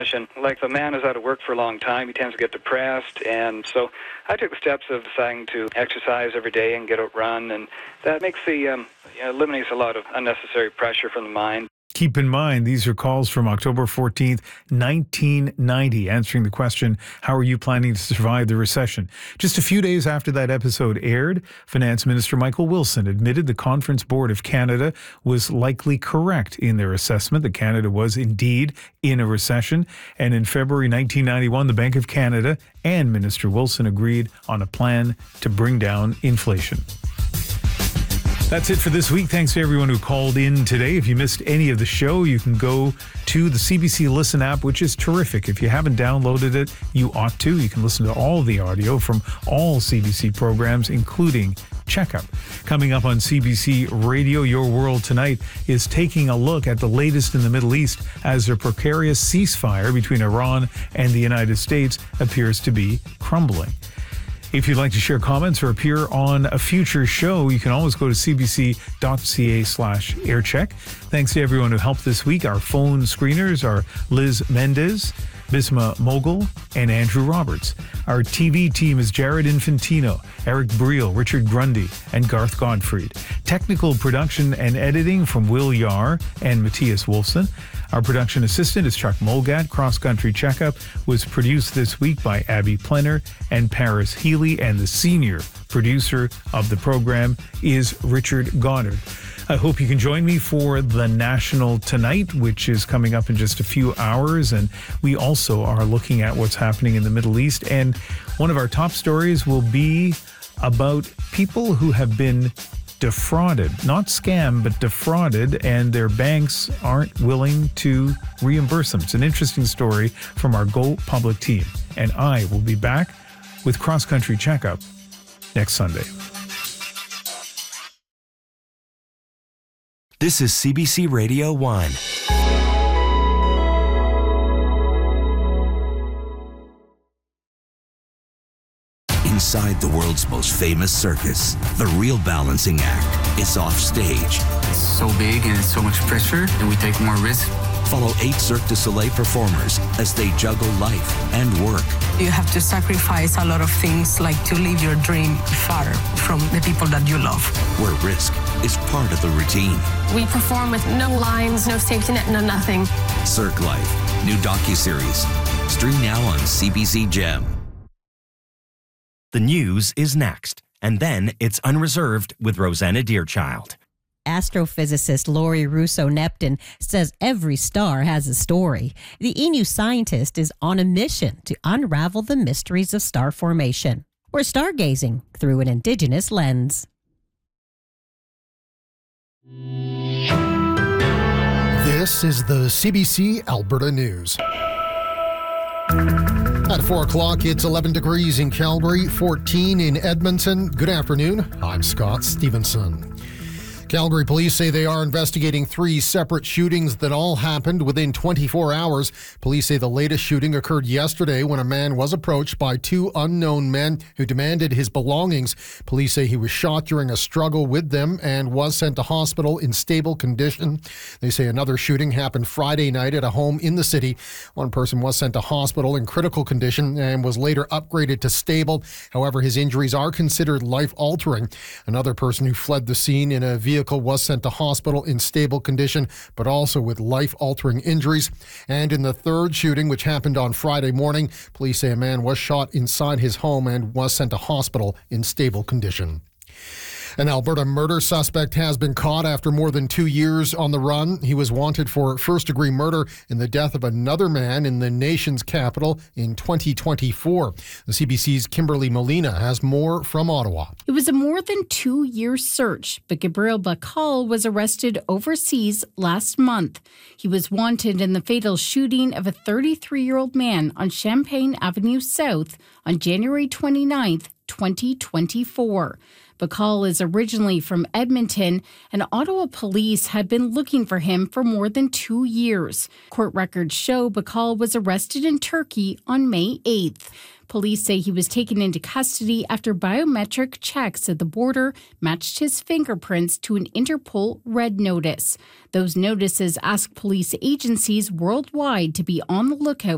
Like, the man is out of work for a long time, he tends to get depressed, and so I took the steps of deciding to exercise every day and get out run, and that makes eliminates a lot of unnecessary pressure from the mind. Keep in mind, these are calls from October 14th, 1990, answering the question, how are you planning to survive the recession? Just a few days after that episode aired, Finance Minister Michael Wilson admitted the Conference Board of Canada was likely correct in their assessment that Canada was indeed in a recession. And in February 1991, the Bank of Canada and Minister Wilson agreed on a plan to bring down inflation. That's it for this week. Thanks to everyone who called in today. If you missed any of the show, you can go to the CBC Listen app, which is terrific. If you haven't downloaded it, you ought to. You can listen to all the audio from all CBC programs, including Checkup. Coming up on CBC Radio, Your World Tonight is taking a look at the latest in the Middle East as a precarious ceasefire between Iran and the United States appears to be crumbling. If you'd like to share comments or appear on a future show, you can always go to cbc.ca/aircheck. Thanks to everyone who helped this week. Our phone screeners are Liz Mendez, Bisma Mogul, and Andrew Roberts. Our TV team is Jared Infantino, Eric Briel, Richard Grundy, and Garth Godfried. Technical production and editing from Will Yar and Matthias Wolfson. Our production assistant is Chuck Mulgat. Cross Country Checkup was produced this week by Abby Plenner and Paris Healy, and the senior producer of the program is Richard Goddard. I hope you can join me for the National Tonight, which is coming up in just a few hours. And we also are looking at what's happening in the Middle East. And one of our top stories will be about people who have been defrauded, not scammed, but defrauded, and their banks aren't willing to reimburse them. It's an interesting story from our Go Public team. And I will be back with Cross Country Checkup next Sunday. This is CBC Radio 1. Inside the world's most famous circus, the Real Balancing Act is off stage. It's so big and it's so much pressure, and we take more risk. Follow 8 Cirque du Soleil performers as they juggle life and work. You have to sacrifice a lot of things, like to live your dream far from the people that you love. Where risk is part of the routine. We perform with no lines, no safety net, no nothing. Cirque Life, new docuseries. Stream now on CBC Gem. The news is next, and then it's Unreserved with Rosanna Deerchild. Astrophysicist Laurie Russo-Neptune says every star has a story. The ENU scientist is on a mission to unravel the mysteries of star formation. We're stargazing through an Indigenous lens. This is the CBC Alberta News. At 4 o'clock, it's 11 degrees in Calgary, 14 in Edmonton. Good afternoon. I'm Scott Stevenson. Calgary police say they are investigating 3 separate shootings that all happened within 24 hours. Police say the latest shooting occurred yesterday when a man was approached by 2 unknown men who demanded his belongings. Police say he was shot during a struggle with them and was sent to hospital in stable condition. They say another shooting happened Friday night at a home in the city. One person was sent to hospital in critical condition and was later upgraded to stable. However, his injuries are considered life-altering. Another person who fled the scene in a vehicle was sent to hospital in stable condition, but also with life-altering injuries. And in the third shooting, which happened on Friday morning, police say a man was shot inside his home and was sent to hospital in stable condition. An Alberta murder suspect has been caught after more than 2 years on the run. He was wanted for first-degree murder in the death of another man in the nation's capital in 2024. The CBC's Kimberly Molina has more from Ottawa. It was a more than 2-year search, but Gabriel Bacall was arrested overseas last month. He was wanted in the fatal shooting of a 33-year-old man on Champagne Avenue South on January 29th, 2024. Bacall is originally from Edmonton, and Ottawa police had been looking for him for more than 2 years. Court records show Bacall was arrested in Turkey on May 8th. Police say he was taken into custody after biometric checks at the border matched his fingerprints to an Interpol red notice. Those notices ask police agencies worldwide to be on the lookout